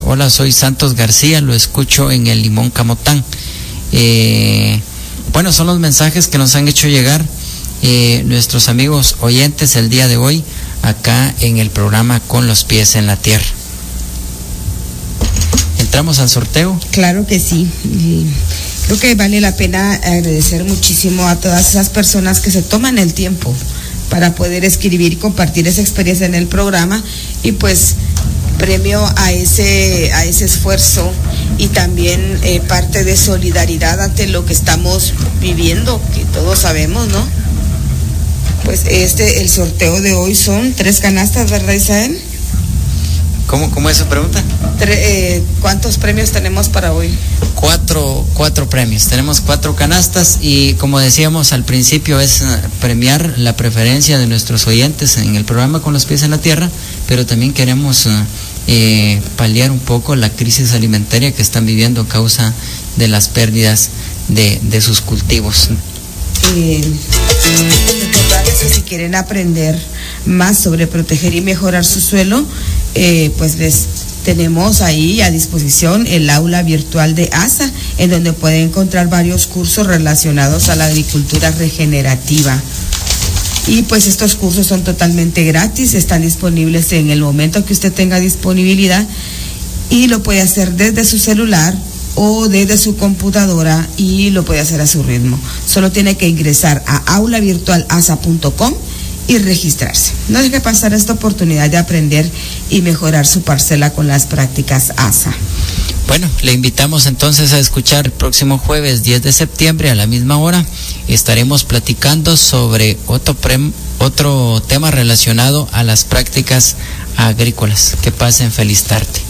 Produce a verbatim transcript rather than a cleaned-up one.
hola, soy Santos García, lo escucho en el Limón Camotán. Eh, bueno, son los mensajes que nos han hecho llegar eh, nuestros amigos oyentes el día de hoy, acá en el programa Con los Pies en la Tierra. ¿Entramos al sorteo? Claro que sí. Creo que vale la pena agradecer muchísimo a todas esas personas que se toman el tiempo para poder escribir y compartir esa experiencia en el programa, y pues premio a ese a ese esfuerzo y también eh, parte de solidaridad ante lo que estamos viviendo, que todos sabemos, ¿no? Pues este, el sorteo de hoy son tres canastas, ¿verdad, Isael? ¿Cómo, cómo es su pregunta? Tre- eh, ¿Cuántos premios tenemos para hoy? Cuatro, cuatro premios. Tenemos cuatro canastas y, como decíamos al principio, es premiar la preferencia de nuestros oyentes en el programa Con los Pies en la Tierra, pero también queremos eh, paliar un poco la crisis alimentaria que están viviendo a causa de las pérdidas de, de sus cultivos. Eh, recordarles que si quieren aprender más sobre proteger y mejorar su suelo, eh, pues les tenemos ahí a disposición el aula virtual de A S A, en donde pueden encontrar varios cursos relacionados a la agricultura regenerativa. Y pues estos cursos son totalmente gratis, están disponibles en el momento que usted tenga disponibilidad, y lo puede hacer desde su celular o desde su computadora, y lo puede hacer a su ritmo. Solo tiene que ingresar a aula virtual asa punto com y registrarse. No deje pasar esta oportunidad de aprender y mejorar su parcela con las prácticas A S A. Bueno, le invitamos entonces a escuchar el próximo jueves diez de septiembre a la misma hora. Estaremos platicando sobre otro, prem, otro tema relacionado a las prácticas agrícolas. Que pasen feliz tarde.